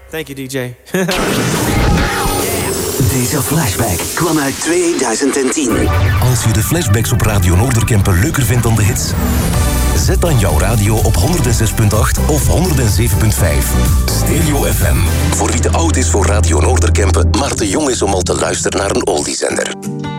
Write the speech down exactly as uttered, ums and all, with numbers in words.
Thank you, D J. Deze flashback kwam uit twintig tien. Als je de flashbacks op Radio Noorderkempen leuker vindt dan de hits, zet dan jouw radio op honderd zes komma acht of honderd zeven komma vijf. Stereo F M. Voor wie te oud is voor Radio Noorderkempen, maar te jong is om al te luisteren naar een oldiezender.